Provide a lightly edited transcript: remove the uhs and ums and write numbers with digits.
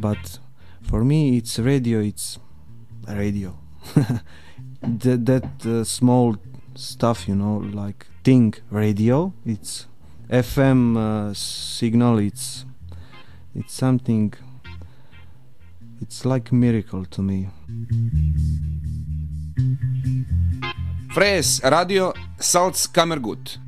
but for me it's radio. It's radio. that small stuff, like thing, radio. It's FM signal. It's something. It's like a miracle to me. Fres Radio Salzkammergut.